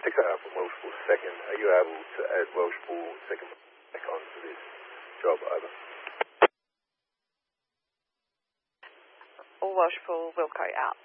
Take that out from Welshpool second. Are you able to add Welshpool second back onto this job? Over. All Welshpool, Wilco out.